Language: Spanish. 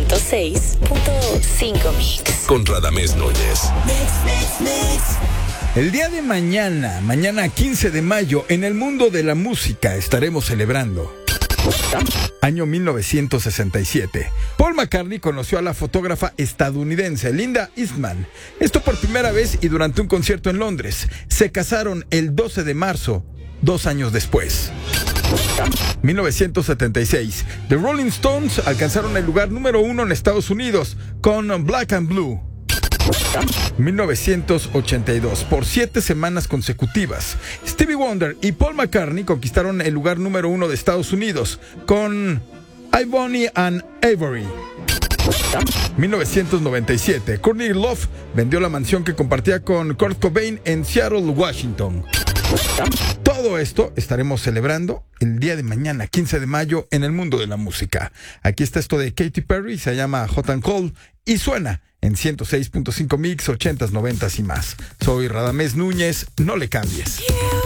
106.5 Mix. Con Radamés Núñez. El día de mañana 15 de mayo, en el mundo de la música estaremos celebrando. Año 1967. Paul McCartney conoció a la fotógrafa estadounidense Linda Eastman. Esto por primera vez y durante un concierto en Londres. Se casaron el 12 de marzo, 2 años después. 1976. The Rolling Stones alcanzaron el lugar número 1 en Estados Unidos con Black and Blue. 1982. Por 7 semanas consecutivas, Stevie Wonder y Paul McCartney conquistaron el lugar número 1 de Estados Unidos con Ebony and Ivory. 1997. Courtney Love vendió la mansión que compartía con Kurt Cobain en Seattle, Washington. Todo esto estaremos celebrando el día de mañana, 15 de mayo, en el mundo de la música. Aquí está esto de Katy Perry, se llama Hot and Cold y suena en 106.5 Mix, 80s, 90s y más. Soy Radamés Núñez, no le cambies.